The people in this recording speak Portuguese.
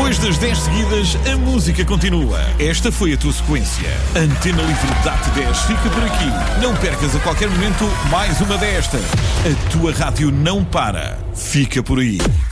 Depois das 10 seguidas, a música continua. Esta foi a tua sequência. Antena Livre DAT 10 fica por aqui. Não percas a qualquer momento mais uma destas. A tua rádio não para. Fica por aí.